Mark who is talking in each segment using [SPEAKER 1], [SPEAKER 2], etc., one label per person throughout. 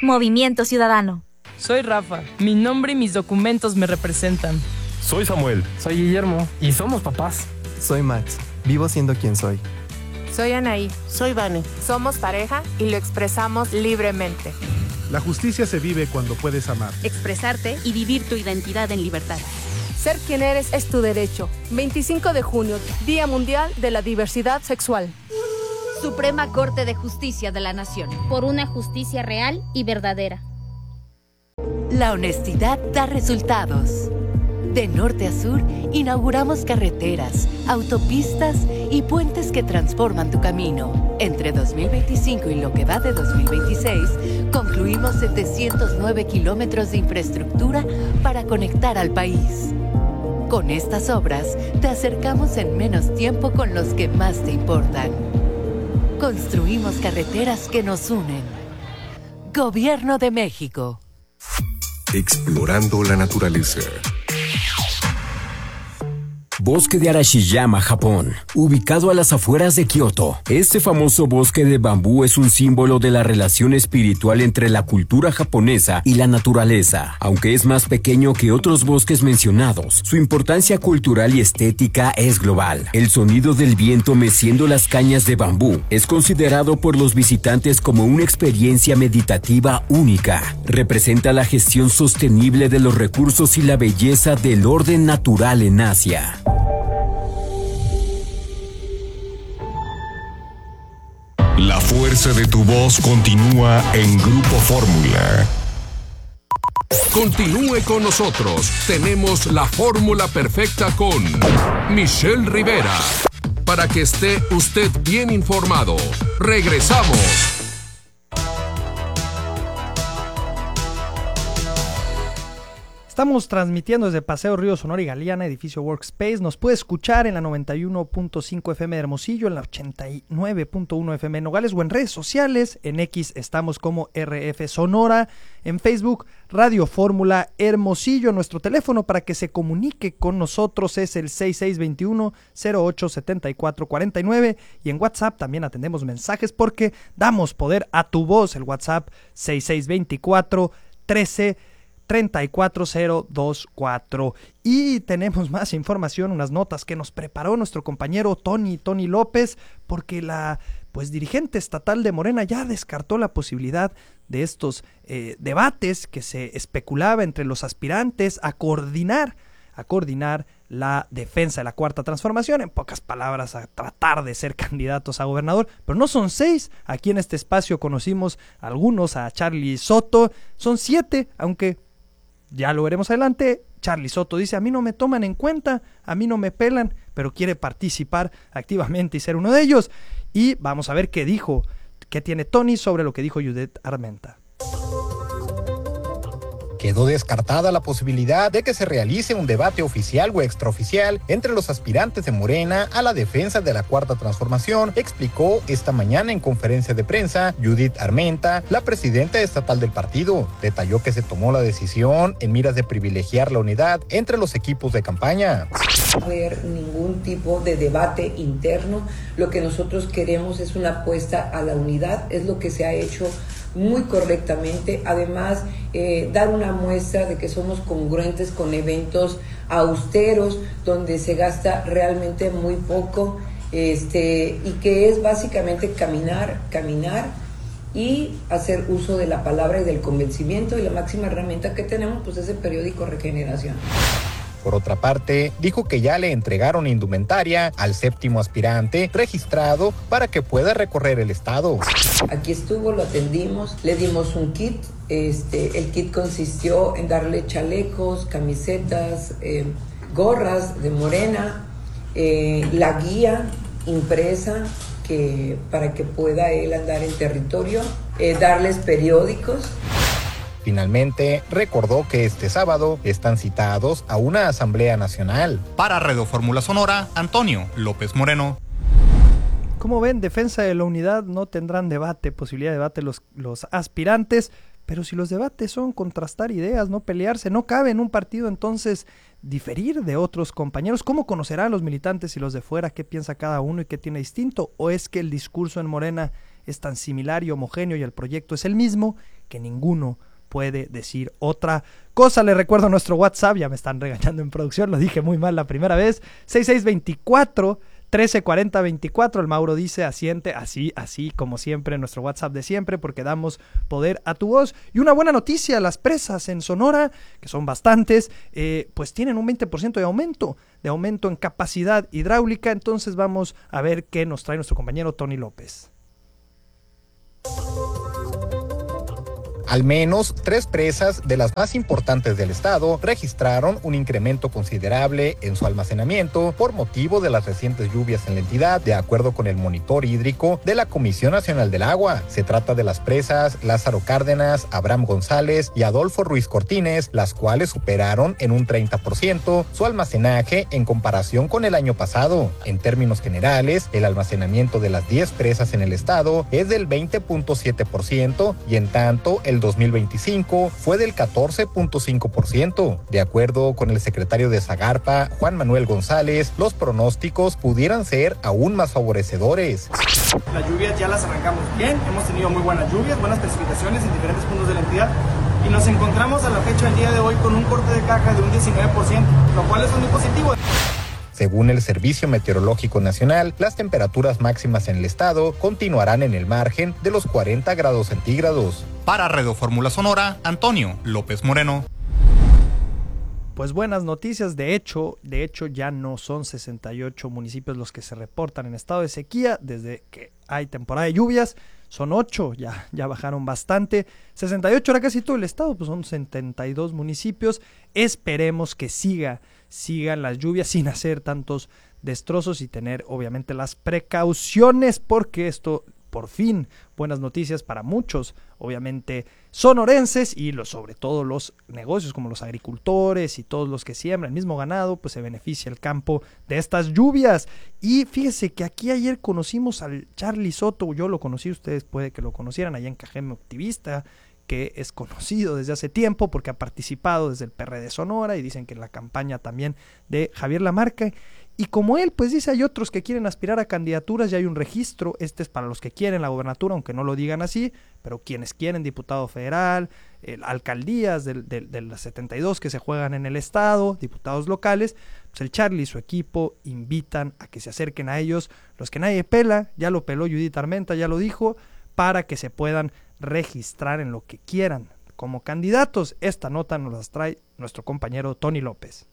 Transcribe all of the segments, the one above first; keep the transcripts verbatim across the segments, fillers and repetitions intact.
[SPEAKER 1] Movimiento Ciudadano.
[SPEAKER 2] Soy Rafa. Mi nombre y mis documentos me representan.
[SPEAKER 3] Soy Samuel.
[SPEAKER 4] Soy Guillermo. Y somos papás.
[SPEAKER 5] Soy Max. Vivo siendo quien soy.
[SPEAKER 6] Soy Anaí.
[SPEAKER 7] Soy Vane.
[SPEAKER 6] Somos pareja y lo expresamos libremente.
[SPEAKER 8] La justicia se vive cuando puedes amar,
[SPEAKER 9] expresarte y vivir tu identidad en libertad.
[SPEAKER 10] Ser quien eres es tu derecho. veinticinco de junio, Día Mundial de la Diversidad Sexual.
[SPEAKER 9] Suprema Corte de Justicia de la Nación.
[SPEAKER 11] Por una justicia real y verdadera.
[SPEAKER 12] La honestidad da resultados. De norte a sur, inauguramos carreteras, autopistas y puentes que transforman tu camino. Entre dos mil veinticinco y lo que va de dos mil veintiséis, concluimos setecientos nueve kilómetros de infraestructura para conectar al país. Con estas obras, te acercamos en menos tiempo con los que más te importan. Construimos carreteras que nos unen. Gobierno de México.
[SPEAKER 13] Explorando la naturaleza.
[SPEAKER 14] Bosque de Arashiyama, Japón, ubicado a las afueras de Kioto. Este famoso bosque de bambú es un símbolo de la relación espiritual entre la cultura japonesa y la naturaleza. Aunque es más pequeño que otros bosques mencionados, su importancia cultural y estética es global. El sonido del viento meciendo las cañas de bambú es considerado por los visitantes como una experiencia meditativa única. Representa la gestión sostenible de los recursos y la belleza del orden natural en Asia.
[SPEAKER 13] La fuerza de tu voz continúa en Grupo Fórmula.
[SPEAKER 15] Continúe con nosotros. Tenemos la fórmula perfecta con Michelle Rivera. Para que esté usted bien informado. Regresamos.
[SPEAKER 16] Estamos transmitiendo desde Paseo Río Sonora y Galeana, edificio Workspace. Nos puede escuchar en la noventa y uno punto cinco F M de Hermosillo, en la ochenta y nueve punto uno F M de Nogales o en redes sociales. En X estamos como R F Sonora, en Facebook Radio Fórmula Hermosillo. Nuestro teléfono para que se comunique con nosotros es el seis seis dos uno, cero ocho siete cuatro cuatro nueve y en WhatsApp también atendemos mensajes porque damos poder a tu voz. El WhatsApp seis seis dos cuatro, trece, treinta y cuatro cero veinticuatro. Y tenemos más información, unas notas que nos preparó nuestro compañero Tony, Tony López, porque la pues dirigente estatal de Morena ya descartó la posibilidad de estos eh, debates que se especulaba entre los aspirantes a coordinar, a coordinar la defensa de la Cuarta Transformación, en pocas palabras, a tratar de ser candidatos a gobernador, pero no son seis. Aquí en este espacio conocimos a algunos, a Charlie Soto, son siete, aunque ya lo veremos adelante. Charlie Soto dice, a mí no me toman en cuenta, a mí no me pelan, pero quiere participar activamente y ser uno de ellos. Y vamos a ver qué dijo, qué tiene Tony sobre lo que dijo Judith Armenta.
[SPEAKER 17] Quedó descartada la posibilidad de que se realice un debate oficial o extraoficial entre los aspirantes de Morena a la defensa de la Cuarta Transformación, explicó esta mañana en conferencia de prensa Judith Armenta, la presidenta estatal del partido. Detalló que se tomó la decisión en miras de privilegiar la unidad entre los equipos de campaña.
[SPEAKER 18] No va a haber ningún tipo de debate interno. Lo que nosotros queremos es una apuesta a la unidad, es lo que se ha hecho muy correctamente. Además, eh, dar una muestra de que somos congruentes con eventos austeros donde se gasta realmente muy poco, este, y que es básicamente caminar, caminar y hacer uso de la palabra y del convencimiento, y la máxima herramienta que tenemos pues es el periódico Regeneración.
[SPEAKER 17] Por otra parte, dijo que ya le entregaron indumentaria al séptimo aspirante registrado para que pueda recorrer el estado.
[SPEAKER 18] Aquí estuvo, lo atendimos, le dimos un kit. Este, el kit consistió en darle chalecos, camisetas, eh, gorras de Morena, eh, la guía impresa que, para que pueda él andar en territorio, eh, darles periódicos.
[SPEAKER 17] Finalmente, recordó que este sábado están citados a una asamblea nacional.
[SPEAKER 19] Para Radio Fórmula Sonora, Antonio López Moreno.
[SPEAKER 16] Como ven, defensa de la unidad, no tendrán debate, posibilidad de debate los, los aspirantes, pero si los debates son contrastar ideas, no pelearse, no cabe en un partido entonces diferir de otros compañeros. ¿Cómo conocerán los militantes y los de fuera qué piensa cada uno y qué tiene distinto? ¿O es que el discurso en Morena es tan similar y homogéneo y el proyecto es el mismo que ninguno puede decir otra cosa. Les recuerdo nuestro WhatsApp, ya me están regañando en producción, lo dije muy mal la primera vez, seis seis dos cuatro, uno tres cuatro cero veinticuatro. El Mauro dice asiente, así, así como siempre, nuestro WhatsApp de siempre, porque damos poder a tu voz. Y una buena noticia, las presas en Sonora, que son bastantes, eh, pues tienen un veinte por ciento de aumento, de aumento en capacidad hidráulica. Entonces vamos a ver qué nos trae nuestro compañero Tony López.
[SPEAKER 17] Al menos tres presas de las más importantes del estado registraron un incremento considerable en su almacenamiento por motivo de las recientes lluvias en la entidad, de acuerdo con el monitor hídrico de la Comisión Nacional del Agua. Se trata de las presas Lázaro Cárdenas, Abraham González y Adolfo Ruiz Cortines, las cuales superaron en un treinta por ciento su almacenaje en comparación con el año pasado. En términos generales, el almacenamiento de las diez presas en el estado es del veinte punto siete por ciento y en tanto el dos mil veinticinco fue del catorce punto cinco por ciento. De acuerdo con el secretario de Zagarpa, Juan Manuel González, los pronósticos pudieran ser aún más favorecedores.
[SPEAKER 1] Las lluvias ya las arrancamos bien, hemos tenido muy buenas lluvias, buenas precipitaciones en diferentes puntos de la entidad y nos encontramos a la fecha del día de hoy con un corte de caja de un diecinueve por ciento, lo cual es muy positivo.
[SPEAKER 17] Según el Servicio Meteorológico Nacional, las temperaturas máximas en el estado continuarán en el margen de los cuarenta grados centígrados.
[SPEAKER 19] Para Radio Fórmula Sonora, Antonio López Moreno.
[SPEAKER 16] Pues buenas noticias, de hecho, de hecho ya no son sesenta y ocho municipios los que se reportan en estado de sequía desde que hay temporada de lluvias, son ocho, ya, ya bajaron bastante, sesenta y ocho era casi todo el estado, pues son setenta y dos municipios, esperemos que siga, sigan las lluvias sin hacer tantos destrozos y tener obviamente las precauciones, porque esto por fin, buenas noticias para muchos, obviamente sonorenses y los, sobre todo los negocios como los agricultores y todos los que siembran el mismo ganado, pues se beneficia el campo de estas lluvias. Y fíjese que aquí ayer conocimos al Charly Soto, yo lo conocí, ustedes puede que lo conocieran allá en Cajeme Optimista, que es conocido desde hace tiempo porque ha participado desde el P R D Sonora y dicen que en la campaña también de Javier Lamarca. Y como él, pues dice, hay otros que quieren aspirar a candidaturas, ya hay un registro, este es para los que quieren la gobernatura, aunque no lo digan así, pero quienes quieren diputado federal, eh, alcaldías de, de, de las setenta y dos que se juegan en el estado, diputados locales, pues el Charly y su equipo invitan a que se acerquen a ellos, los que nadie pela, ya lo peló Judith Armenta, ya lo dijo, para que se puedan registrar en lo que quieran como candidatos. Esta nota nos la trae nuestro compañero Tony López.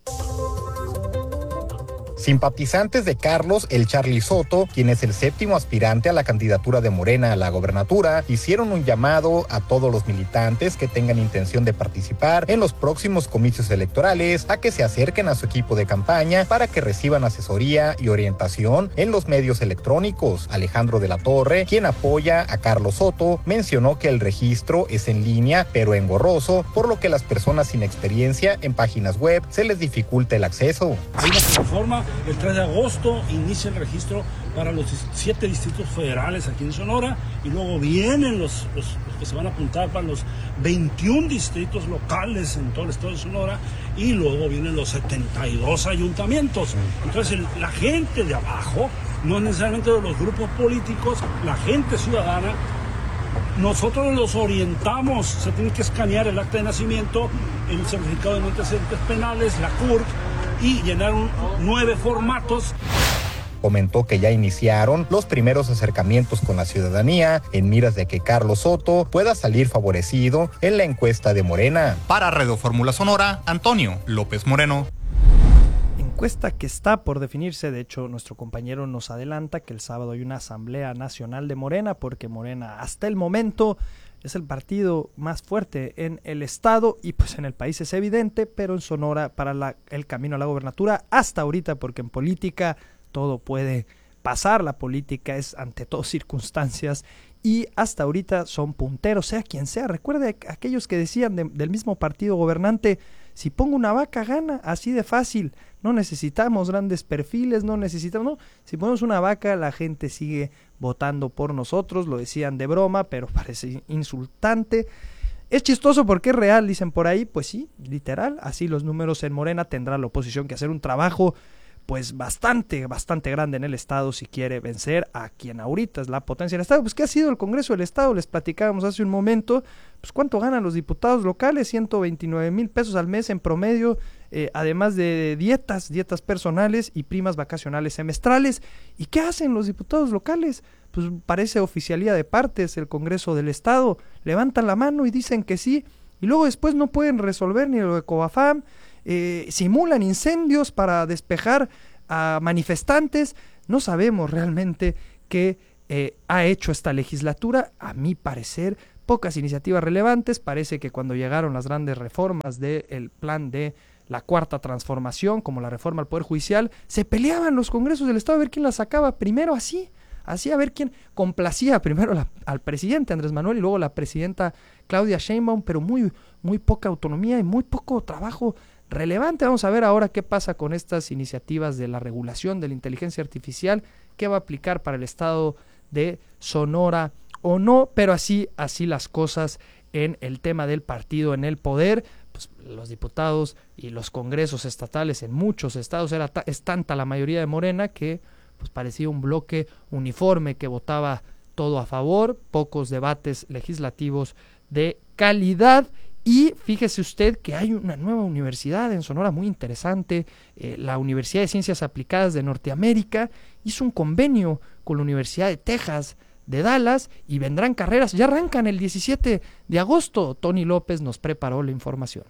[SPEAKER 17] Simpatizantes de Carlos el Charly Soto, quien es el séptimo aspirante a la candidatura de Morena a la gobernatura, hicieron un llamado a todos los militantes que tengan intención de participar en los próximos comicios electorales a que se acerquen a su equipo de campaña para que reciban asesoría y orientación en los medios electrónicos. Alejandro de la Torre, quien apoya a Carlos Soto, mencionó que el registro es en línea pero engorroso, por lo que las personas sin experiencia en páginas web se les dificulta el acceso.
[SPEAKER 3] Hay una plataforma. El tres de agosto inicia el registro para los siete distritos federales aquí en Sonora y luego vienen los, los, los que se van a apuntar para los veintiún distritos locales en todo el estado de Sonora y luego vienen los setenta y dos ayuntamientos. Entonces el, la gente de abajo, no necesariamente de los grupos políticos, la gente ciudadana, nosotros los orientamos, se tiene que escanear el acta de nacimiento, el certificado de no antecedentes penales, la C U R P, y llenar un, nueve formatos.
[SPEAKER 17] Comentó que ya iniciaron los primeros acercamientos con la ciudadanía en miras de que Carlos Soto pueda salir favorecido en la encuesta de Morena.
[SPEAKER 19] Para Radio Fórmula Sonora, Antonio López Moreno.
[SPEAKER 16] Encuesta que está por definirse, de hecho nuestro compañero nos adelanta que el sábado hay una asamblea nacional de Morena, porque Morena hasta el momento es el partido más fuerte en el estado y pues en el país es evidente, pero en Sonora para la, el camino a la gobernatura hasta ahorita, porque en política todo puede pasar, la política es ante todo circunstancias y hasta ahorita son punteros, sea quien sea. Recuerde aquellos que decían de, del mismo partido gobernante, si pongo una vaca gana, así de fácil, no necesitamos grandes perfiles, no necesitamos, no, si ponemos una vaca la gente sigue votando por nosotros, lo decían de broma, pero parece insultante. Es chistoso porque es real, dicen por ahí, pues sí, literal, así los números en Morena, tendrá la oposición que hacer un trabajo pues bastante, bastante grande en el estado si quiere vencer a quien ahorita es la potencia del estado. Pues ¿qué ha sido el Congreso del Estado? Les platicábamos hace un momento, pues ¿cuánto ganan los diputados locales? ciento veintinueve mil pesos al mes en promedio, eh, además de dietas, dietas personales y primas vacacionales semestrales. ¿Y qué hacen los diputados locales? Pues parece oficialía de partes el Congreso del Estado, levantan la mano y dicen que sí, y luego después no pueden resolver ni lo de Covafam. Eh, simulan incendios para despejar a manifestantes. No sabemos realmente qué eh, ha hecho esta legislatura. A mi parecer, pocas iniciativas relevantes. Parece que cuando llegaron las grandes reformas del plan de la Cuarta Transformación, como la reforma al Poder Judicial, se peleaban los congresos del Estado a ver quién la sacaba primero, así, así a ver quién complacía primero la, al presidente Andrés Manuel y luego la presidenta Claudia Sheinbaum, pero muy, muy poca autonomía y muy poco trabajo relevante. Vamos a ver ahora qué pasa con estas iniciativas de la regulación de la inteligencia artificial, qué va a aplicar para el estado de Sonora o no, pero así, así las cosas en el tema del partido en el poder. Pues los diputados y los congresos estatales en muchos estados era ta- es tanta la mayoría de Morena que pues parecía un bloque uniforme que votaba todo a favor, pocos debates legislativos de calidad. Y fíjese usted que hay una nueva universidad en Sonora muy interesante, eh, la Universidad de Ciencias Aplicadas de Norteamérica hizo un convenio con la Universidad de Texas de Dallas y vendrán carreras, ya arrancan el diecisiete de agosto. Tony López nos preparó la información.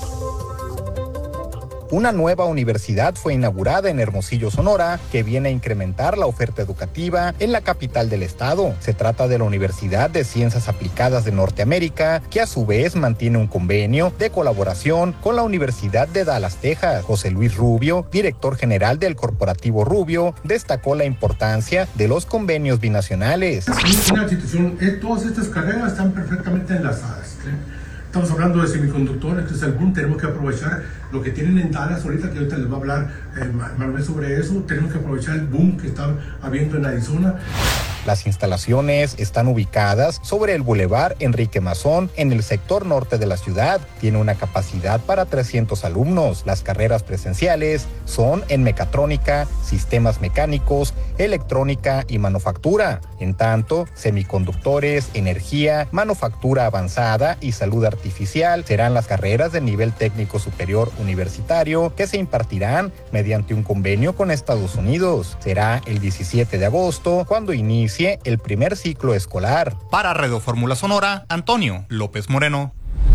[SPEAKER 17] Una nueva universidad fue inaugurada en Hermosillo, Sonora, que viene a incrementar la oferta educativa en la capital del estado. Se trata de la Universidad de Ciencias Aplicadas de Norteamérica, que a su vez mantiene un convenio de colaboración con la Universidad de Dallas, Texas. José Luis Rubio, director general del corporativo Rubio, destacó la importancia de los convenios binacionales.
[SPEAKER 7] Es una institución, eh, todas estas carreras están perfectamente enlazadas, ¿sí? Estamos hablando de semiconductores, que es el boom, tenemos que aprovechar lo que tienen en Dallas ahorita, que ahorita les va a hablar eh, Manuel sobre eso, tenemos que aprovechar el boom que está habiendo en Arizona.
[SPEAKER 17] Las instalaciones están ubicadas sobre el Boulevard Enrique Mazón, en el sector norte de la ciudad. Tiene una capacidad para trescientos alumnos. Las carreras presenciales son en mecatrónica, sistemas mecánicos, electrónica y manufactura. En tanto, semiconductores, energía, manufactura avanzada y salud artificial serán las carreras de nivel técnico superior universitario que se impartirán mediante un convenio con Estados Unidos. Será el diecisiete de agosto cuando inicie el primer ciclo escolar.
[SPEAKER 19] Para Radio Fórmula Sonora, Antonio López Moreno.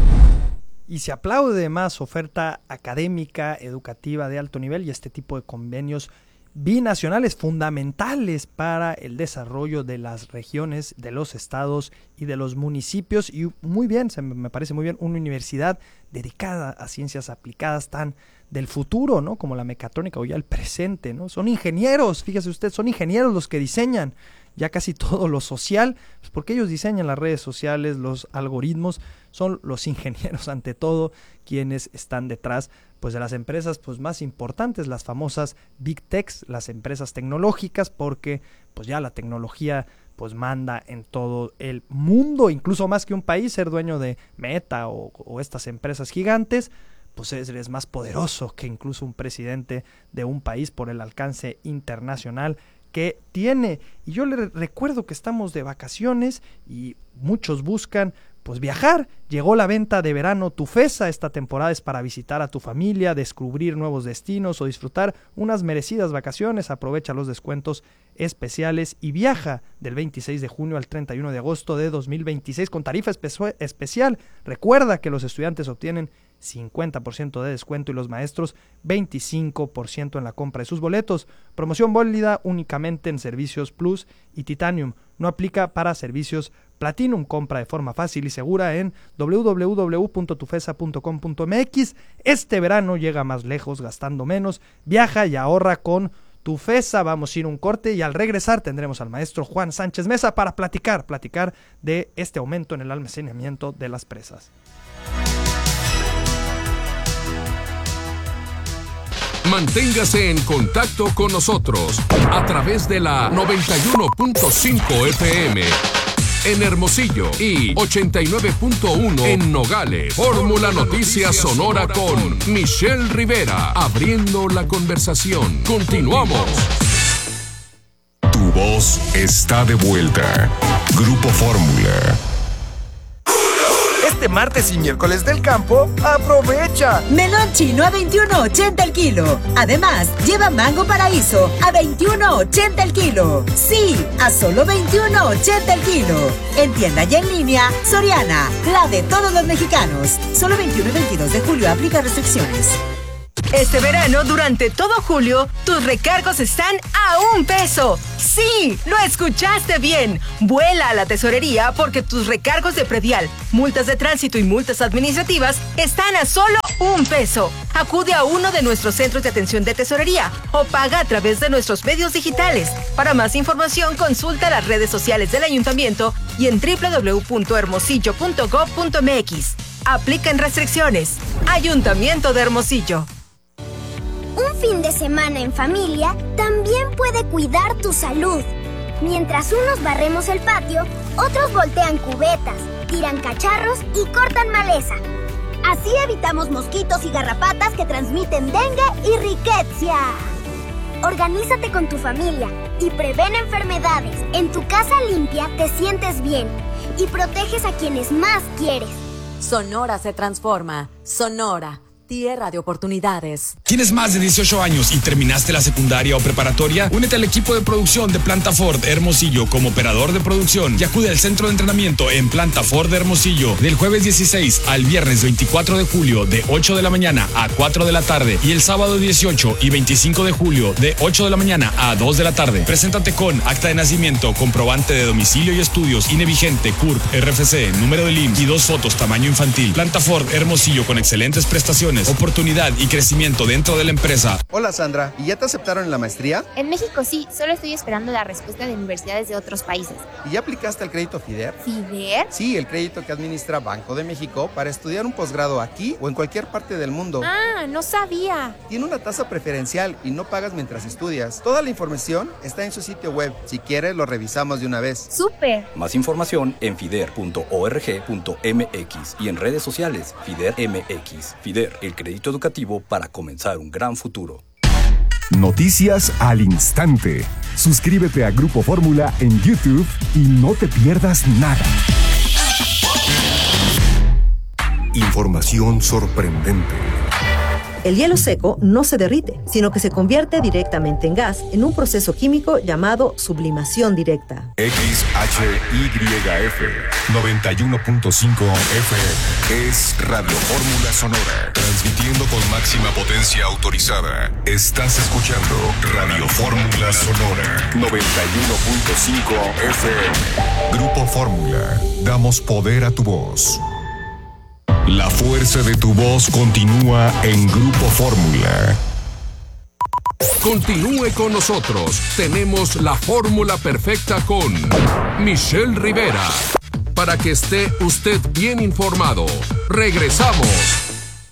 [SPEAKER 16] Y se aplaude más oferta académica, educativa de alto nivel y este tipo de convenios binacionales fundamentales para el desarrollo de las regiones, de los estados y de los municipios. Y muy bien, se me parece muy bien, una universidad dedicada a ciencias aplicadas tan del futuro, ¿no? Como la mecatrónica o ya el presente, ¿no? Son ingenieros, fíjese usted, son ingenieros los que diseñan ya casi todo lo social, pues porque ellos diseñan las redes sociales, los algoritmos, son los ingenieros ante todo quienes están detrás pues de las empresas pues más importantes, las famosas Big Techs, las empresas tecnológicas, porque pues ya la tecnología pues manda en todo el mundo, incluso más que un país, ser dueño de Meta o, o estas empresas gigantes, pues es, es más poderoso que incluso un presidente de un país por el alcance internacional que tiene. Y yo le recuerdo que estamos de vacaciones y muchos buscan pues viajar. Llegó la venta de verano Tufesa. Esta temporada es para visitar a tu familia, descubrir nuevos destinos o disfrutar unas merecidas vacaciones. Aprovecha los descuentos especiales y viaja del veintiséis de junio al treinta y uno de agosto de dos mil veintiséis con tarifa espe- especial. Recuerda que los estudiantes obtienen cincuenta por ciento de descuento y los maestros veinticinco por ciento en la compra de sus boletos. Promoción válida únicamente en servicios Plus y Titanium. No aplica para servicios Platinum. Compra de forma fácil y segura en doble u doble u doble u punto tufesa punto com punto m x. Este verano llega más lejos gastando menos. Viaja y ahorra con Tufesa. Vamos a ir a un corte y al regresar tendremos al maestro Juan Sánchez Mesa para platicar, platicar de este aumento en el almacenamiento de las presas.
[SPEAKER 15] Manténgase en contacto con nosotros a través de la noventa y uno punto cinco F M. en Hermosillo y ochenta y nueve punto uno en Nogales. Fórmula Noticias Sonora con Michelle Rivera, abriendo la conversación. Continuamos.
[SPEAKER 13] Tu voz está de vuelta. Grupo Fórmula.
[SPEAKER 20] Este martes y miércoles del campo, aprovecha.
[SPEAKER 21] Melón chino a veintiuno ochenta el kilo. Además, lleva mango paraíso a veintiuno ochenta el kilo. Sí, a solo veintiuno ochenta el kilo. En tienda y en línea, Soriana, la de todos los mexicanos. Solo veintiuno y veintidós de julio, aplica restricciones.
[SPEAKER 22] Este verano, durante todo julio, tus recargos están a un peso. ¡Sí! ¡Lo escuchaste bien! Vuela a la tesorería porque tus recargos de predial, multas de tránsito y multas administrativas están a solo un peso. Acude a uno de nuestros centros de atención de tesorería o paga a través de nuestros medios digitales. Para más información, consulta las redes sociales del ayuntamiento y en doble u doble u doble u punto hermosillo punto gob punto m x. Aplican restricciones. Ayuntamiento de Hermosillo.
[SPEAKER 23] Un fin de semana en familia también puede cuidar tu salud. Mientras unos barremos el patio, otros voltean cubetas, tiran cacharros y cortan maleza. Así evitamos mosquitos y garrapatas que transmiten dengue y riqueza. Organízate con tu familia y prevén enfermedades. En tu casa limpia te sientes bien y proteges a quienes más quieres.
[SPEAKER 24] Sonora se transforma. Sonora. Tierra de oportunidades.
[SPEAKER 25] ¿Tienes más de dieciocho años y terminaste la secundaria o preparatoria? Únete al equipo de producción de Planta Ford Hermosillo como operador de producción y acude al centro de entrenamiento en Planta Ford Hermosillo del jueves dieciséis al viernes veinticuatro de julio de ocho de la mañana a cuatro de la tarde y el sábado dieciocho y veinticinco de julio de ocho de la mañana a dos de la tarde. Preséntate con acta de nacimiento, comprobante de domicilio y estudios, I N E vigente, C U R P, R F C, número del I M S S y dos fotos tamaño infantil. Planta Ford Hermosillo con excelentes prestaciones, oportunidad y crecimiento dentro de la empresa.
[SPEAKER 26] Hola Sandra, ¿y ya te aceptaron en la maestría?
[SPEAKER 27] En México sí, solo estoy esperando la respuesta de universidades de otros países.
[SPEAKER 26] ¿Y ya aplicaste al crédito FIDER?
[SPEAKER 27] ¿FIDER?
[SPEAKER 26] Sí, el crédito que administra Banco de México para estudiar un posgrado aquí o en cualquier parte del mundo.
[SPEAKER 27] Ah, no sabía.
[SPEAKER 26] Tiene una tasa preferencial y no pagas mientras estudias. Toda la información está en su sitio web. Si quieres, lo revisamos de una vez.
[SPEAKER 27] ¡Súper!
[SPEAKER 28] Más información en fider punto org punto m x y en redes sociales FIDER M X. FIDER, el crédito educativo para comenzar un gran futuro.
[SPEAKER 13] Noticias al instante. Suscríbete a Grupo Fórmula en YouTube y no te pierdas nada. Información sorprendente.
[SPEAKER 29] El hielo seco no se derrite, sino que se convierte directamente en gas en un proceso químico llamado sublimación directa.
[SPEAKER 13] X H Y F noventa y uno punto cinco F M es Radio Fórmula Sonora, transmitiendo con máxima potencia autorizada. Estás escuchando Radio Fórmula Sonora noventa y uno punto cinco F M. Grupo Fórmula, damos poder a tu voz. La fuerza de tu voz continúa en Grupo Fórmula.
[SPEAKER 15] Continúe con nosotros. Tenemos la fórmula perfecta con Michelle Rivera. Para que esté usted bien informado. Regresamos.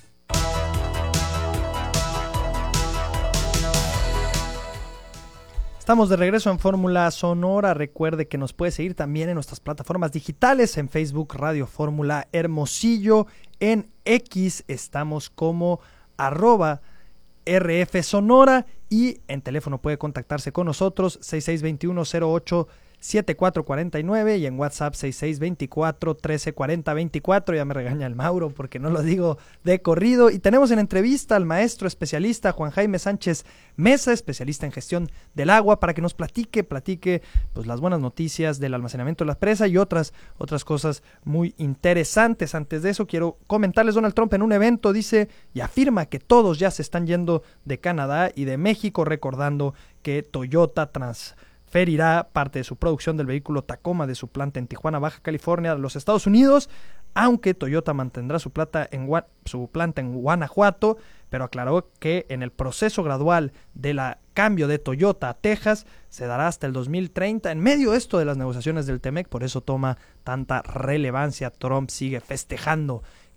[SPEAKER 16] Estamos de regreso en Fórmula Sonora. Recuerde que nos puede seguir también en nuestras plataformas digitales, en Facebook Radio Fórmula Hermosillo, en X estamos como arroba R F Sonora y en teléfono puede contactarse con nosotros seis seis dos uno cero ocho siete cuatro cuatro nueve y en WhatsApp seis seis dos cuatro uno tres cuatro cero dos cuatro. Ya me regaña el Mauro porque no lo digo de corrido. Y tenemos en entrevista al maestro especialista Juan Jaime Sánchez Mesa, especialista en gestión del agua, para que nos platique, platique pues las buenas noticias del almacenamiento de la presa y otras, otras cosas muy interesantes. Antes de eso quiero comentarles, Donald Trump en un evento dice y afirma que todos ya se están yendo de Canadá y de México, recordando que Toyota trans ferirá parte de su producción del vehículo Tacoma de su planta en Tijuana, Baja California, de los Estados Unidos, aunque Toyota mantendrá su, plata en, su planta en Guanajuato, pero aclaró que en el proceso gradual del cambio de Toyota a Texas se dará hasta el dos mil treinta, en medio de esto de las negociaciones del T M E C, por eso toma tanta relevancia. Trump sigue festejando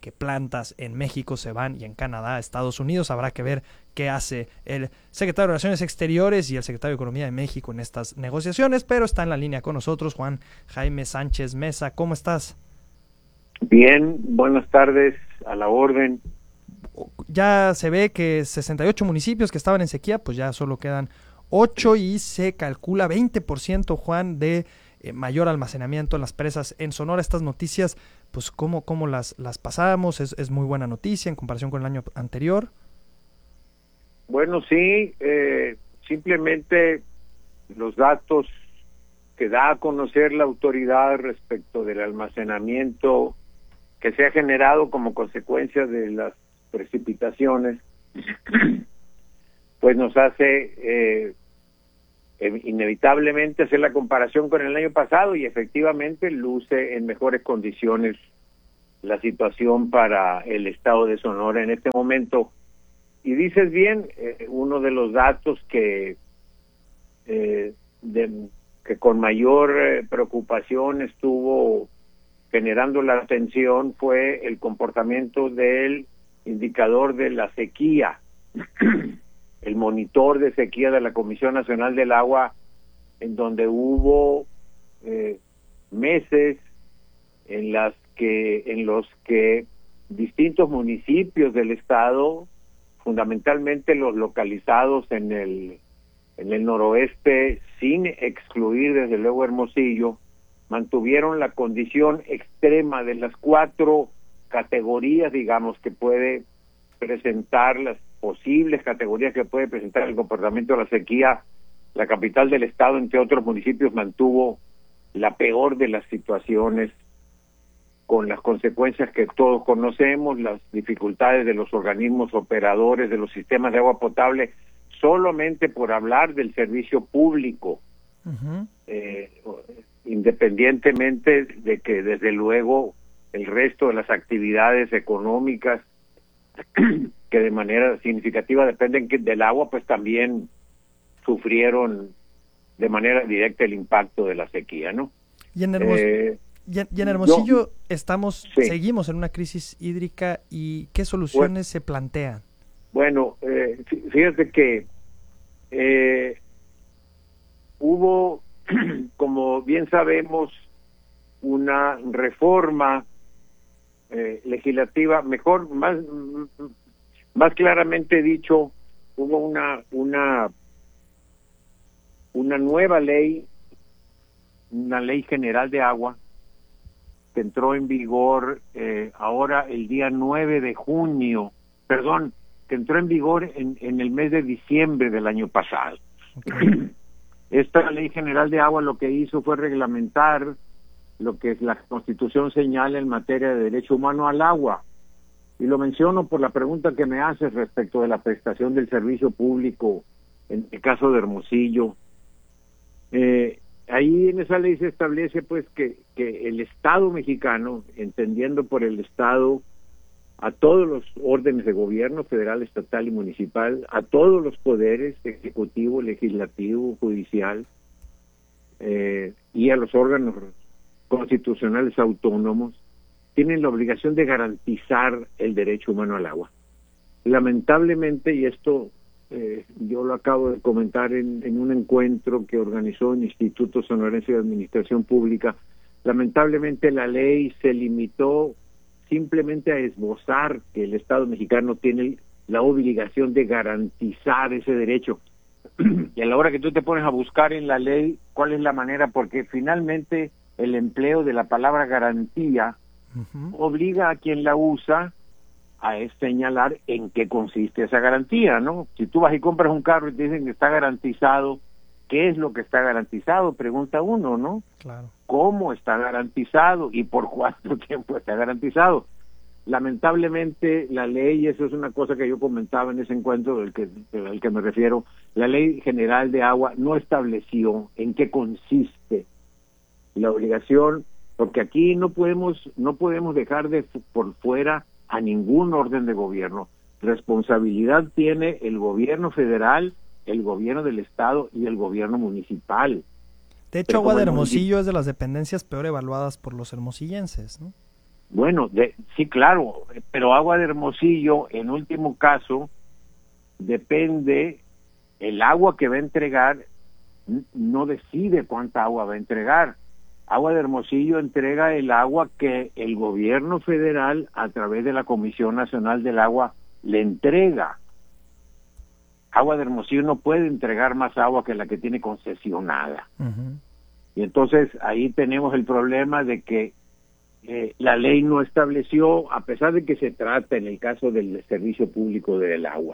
[SPEAKER 16] que plantas en México se van y en Canadá a Estados Unidos. Habrá que ver qué hace el secretario de Relaciones Exteriores y el secretario de Economía de México en estas negociaciones, pero está en la línea con nosotros Juan Jaime Sánchez Mesa. ¿Cómo estás?
[SPEAKER 2] Bien, buenas tardes, a la orden.
[SPEAKER 16] Ya se ve que sesenta y ocho municipios que estaban en sequía, pues ya solo quedan ocho y se calcula veinte por ciento, Juan, de eh, mayor almacenamiento en las presas en Sonora. Estas noticias, pues cómo, cómo las, las pasamos, es, es muy buena noticia en comparación con el año anterior.
[SPEAKER 2] Bueno, sí, eh, simplemente los datos que da a conocer la autoridad respecto del almacenamiento que se ha generado como consecuencia de las precipitaciones, pues nos hace eh, inevitablemente hacer la comparación con el año pasado y efectivamente luce en mejores condiciones la situación para el estado de Sonora en este momento. Y dices bien, eh, uno de los datos que eh, de, que con mayor eh, preocupación estuvo generando la atención fue el comportamiento del indicador de la sequía, el monitor de sequía de la Comisión Nacional del Agua, en donde hubo eh, meses en las que en los que distintos municipios del estado, fundamentalmente los localizados en el en el noroeste, sin excluir desde luego Hermosillo, mantuvieron la condición extrema de las cuatro categorías, digamos, que puede presentar, las posibles categorías que puede presentar el comportamiento de la sequía. La capital del estado, entre otros municipios, mantuvo la peor de las situaciones, con las consecuencias que todos conocemos, las dificultades de los organismos operadores de los sistemas de agua potable, solamente por hablar del servicio público. Uh-huh. eh, independientemente de que desde luego el resto de las actividades económicas que de manera significativa dependen del agua, pues también sufrieron de manera directa el impacto de la sequía, ¿no?
[SPEAKER 16] Y en, Hermos eh, y en, y en Hermosillo yo, estamos, sí. seguimos en una crisis hídrica, y ¿qué soluciones bueno, se plantean?
[SPEAKER 2] Bueno, eh, fíjate que eh, hubo, como bien sabemos, una reforma eh, legislativa, mejor, más, más claramente dicho, hubo una, una, una nueva ley, una ley general de agua, que entró en vigor eh, ahora el día nueve de junio, perdón, que entró en vigor en, en el mes de diciembre del año pasado. Okay. Esta ley general de agua lo que hizo fue reglamentar lo que la Constitución señala en materia de derecho humano al agua. Y lo menciono por la pregunta que me haces respecto de la prestación del servicio público en el caso de Hermosillo. Eh, ahí en esa ley se establece pues que, que el Estado mexicano, entendiendo por el Estado a todos los órdenes de gobierno, federal, estatal y municipal, a todos los poderes, ejecutivo, legislativo, judicial, eh, y a los órganos constitucionales autónomos, tienen la obligación de garantizar el derecho humano al agua. Lamentablemente, y esto eh, yo lo acabo de comentar en, en un encuentro que organizó el Instituto Sonorense de Administración Pública, lamentablemente la ley se limitó simplemente a esbozar que el Estado mexicano tiene la obligación de garantizar ese derecho. Y a la hora que tú te pones a buscar en la ley cuál es la manera, porque finalmente el empleo de la palabra garantía uh-huh. obliga a quien la usa a señalar en qué consiste esa garantía, ¿no? Si tú vas y compras un carro y te dicen que está garantizado, ¿qué es lo que está garantizado? Pregunta uno, ¿no? Claro. ¿Cómo está garantizado y por cuánto tiempo está garantizado? Lamentablemente la ley, eso es una cosa que yo comentaba en ese encuentro del que, al que me refiero, la Ley General de Agua no estableció en qué consiste la obligación, porque aquí no podemos no podemos dejar de por fuera a ningún orden de gobierno. Responsabilidad tiene el gobierno federal, el gobierno del estado y el gobierno municipal.
[SPEAKER 16] De hecho, Agua de Hermosillo es de las dependencias peor evaluadas por los hermosillenses, ¿no?
[SPEAKER 2] Bueno, de, sí, claro, pero Agua de Hermosillo, en último caso, depende, el agua que va a entregar no decide cuánta agua va a entregar. Agua de Hermosillo entrega el agua que el gobierno federal, a través de la Comisión Nacional del Agua, le entrega. Agua de Hermosillo no puede entregar más agua que la que tiene concesionada. Uh-huh. Y entonces ahí tenemos el problema de que eh, la ley no estableció, a pesar de que se trata en el caso del servicio público del agua,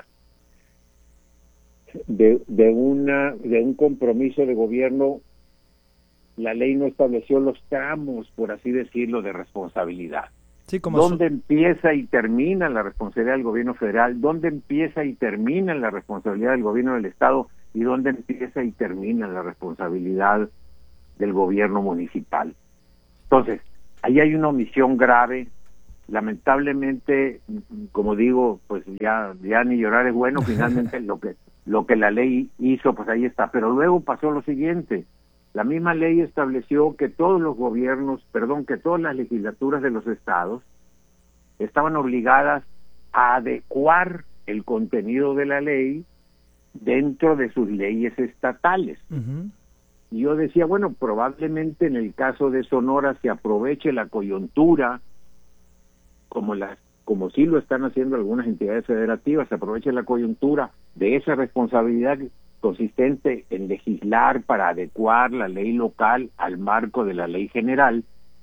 [SPEAKER 2] de, de, una, de un compromiso de gobierno, la ley no estableció los tramos, por así decirlo, de responsabilidad.
[SPEAKER 16] Sí, como
[SPEAKER 2] ¿Dónde
[SPEAKER 16] su...
[SPEAKER 2] empieza y termina la responsabilidad del gobierno federal? ¿Dónde empieza y termina la responsabilidad del gobierno del estado? ¿Y dónde empieza y termina la responsabilidad del gobierno municipal? Entonces, ahí hay una omisión grave. Lamentablemente, como digo, pues ya ya ni llorar es bueno. Finalmente lo que lo que la ley hizo, pues ahí está. Pero luego pasó lo siguiente. La misma ley estableció que todos los gobiernos, perdón, que todas las legislaturas de los estados estaban obligadas a adecuar el contenido de la ley dentro de sus leyes estatales. Uh-huh. Y yo decía, bueno, probablemente en el caso de Sonora se aproveche la coyuntura, como las como sí lo están haciendo algunas entidades federativas, se aproveche la coyuntura de esa responsabilidad consistente en legislar para adecuar la ley local al marco de la ley general,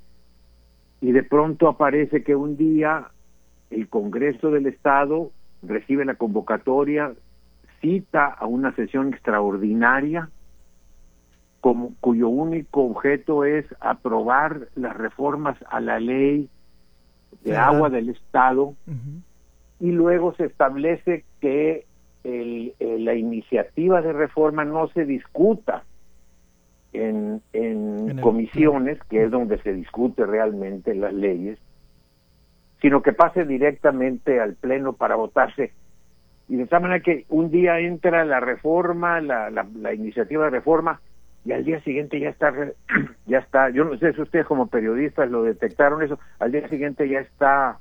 [SPEAKER 2] y de pronto aparece que un día el Congreso del Estado recibe la convocatoria, cita a una sesión extraordinaria como, cuyo único objeto es aprobar las reformas a la ley de agua del Estado. Uh-huh. Y luego se establece que El, el, la iniciativa de reforma no se discuta en, en, en comisiones, el... que es donde se discute realmente las leyes, sino que pase directamente al Pleno para votarse. Y de esta manera que un día entra la reforma, la, la, la iniciativa de reforma, y al día siguiente ya está, ya está, yo no sé si ustedes como periodistas lo detectaron eso, al día siguiente ya está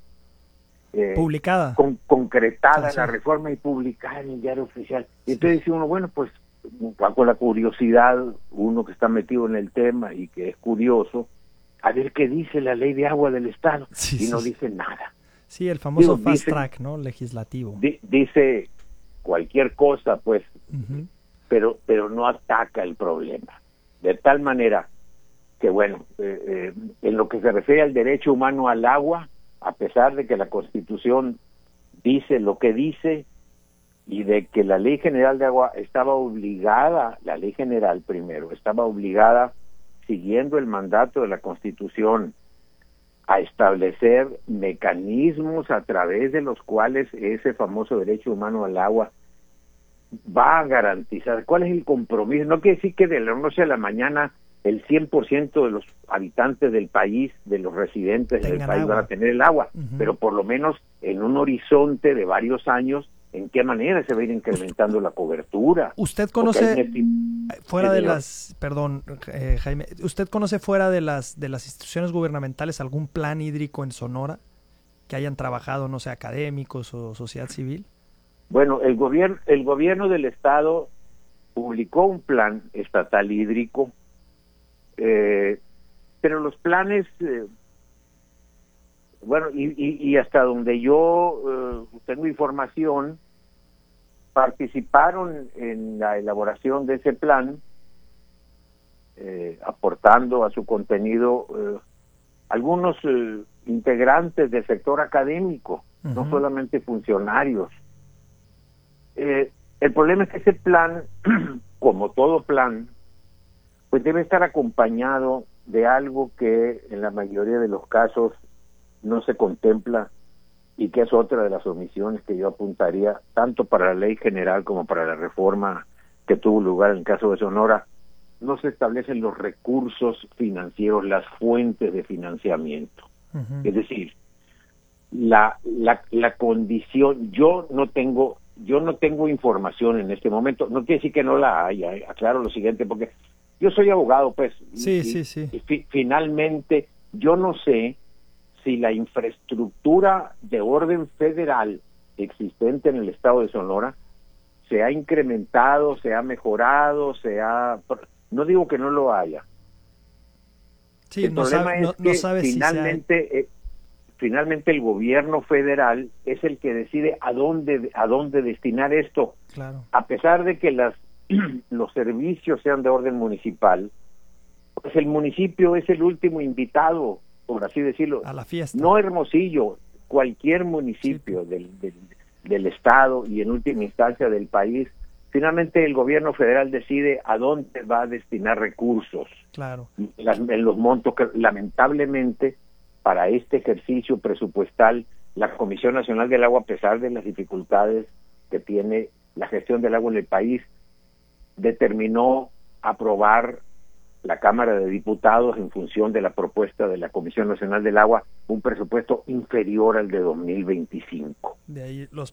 [SPEAKER 2] Eh,
[SPEAKER 16] publicada,
[SPEAKER 2] con, concretada
[SPEAKER 16] sí,
[SPEAKER 2] la
[SPEAKER 16] sí.
[SPEAKER 2] reforma y publicada en el diario oficial. Y entonces dice uno, bueno, pues con la curiosidad, uno que está metido en el tema y que es curioso, a ver qué dice la ley de agua del Estado,
[SPEAKER 16] sí,
[SPEAKER 2] y no
[SPEAKER 16] sí.
[SPEAKER 2] dice nada.
[SPEAKER 16] Sí, el famoso
[SPEAKER 2] Digo,
[SPEAKER 16] fast
[SPEAKER 2] dice,
[SPEAKER 16] track, ¿no? Legislativo.
[SPEAKER 2] Di, dice cualquier cosa, pues, uh-huh. pero pero no ataca el problema. De tal manera que, bueno, eh, eh, en lo que se refiere al derecho humano al agua, a pesar de que la Constitución dice lo que dice y de que la Ley General de Agua estaba obligada, la Ley General primero, estaba obligada, siguiendo el mandato de la Constitución, a establecer mecanismos a través de los cuales ese famoso derecho humano al agua va a garantizar. ¿Cuál es el compromiso? No quiere decir que de la noche a la mañana el cien por ciento de los habitantes del país, de los residentes Tengan del país agua. Van a tener el agua, uh-huh. pero por lo menos en un horizonte de varios años, ¿en qué manera se va a ir incrementando la cobertura?
[SPEAKER 16] ¿Usted conoce
[SPEAKER 2] hay...
[SPEAKER 16] fuera de las, perdón, eh, Jaime, ¿usted conoce fuera de las de las instituciones gubernamentales algún plan hídrico en Sonora que hayan trabajado, no sé, académicos o sociedad civil?
[SPEAKER 2] Bueno, el gobierno el gobierno del estado publicó un plan estatal hídrico. Eh, pero los planes, eh, bueno, y, y, y hasta donde yo eh, tengo información, participaron en la elaboración de ese plan, eh, aportando a su contenido eh, algunos eh, integrantes del sector académico, uh-huh. no solamente funcionarios. Eh, el problema es que ese plan, como todo plan, pues debe estar acompañado de algo que en la mayoría de los casos no se contempla y que es otra de las omisiones que yo apuntaría tanto para la ley general como para la reforma que tuvo lugar en el caso de Sonora. No se establecen los recursos financieros, las fuentes de financiamiento. Uh-huh. Es decir, la, la la condición, yo no tengo yo no tengo información en este momento, no quiere decir que no la haya, eh, aclaro lo siguiente, porque yo soy abogado, pues.
[SPEAKER 16] Sí,
[SPEAKER 2] y,
[SPEAKER 16] sí, sí.
[SPEAKER 2] Y fi- finalmente, yo no sé si la infraestructura de orden federal existente en el estado de Sonora se ha incrementado, se ha mejorado, se ha... No digo que no lo haya.
[SPEAKER 16] Sí,
[SPEAKER 2] el
[SPEAKER 16] no
[SPEAKER 2] problema
[SPEAKER 16] sabe,
[SPEAKER 2] es
[SPEAKER 16] no,
[SPEAKER 2] que
[SPEAKER 16] no sabe
[SPEAKER 2] finalmente,
[SPEAKER 16] si se ha...
[SPEAKER 2] eh, finalmente el gobierno federal es el que decide a dónde, a dónde destinar esto.
[SPEAKER 16] Claro.
[SPEAKER 2] A pesar de que las, los servicios sean de orden municipal, pues el municipio es el último invitado, por así decirlo.
[SPEAKER 16] A la fiesta.
[SPEAKER 2] No Hermosillo, cualquier municipio sí. del, del, del estado y en última instancia del país. Finalmente el gobierno federal decide a dónde va a destinar recursos.
[SPEAKER 16] Claro.
[SPEAKER 2] Las, en los montos que lamentablemente para este ejercicio presupuestal la Comisión Nacional del Agua, a pesar de las dificultades que tiene la gestión del agua en el país, determinó aprobar la Cámara de Diputados en función de la propuesta de la Comisión Nacional del Agua un presupuesto inferior al de dos mil veinticinco.
[SPEAKER 16] De ahí los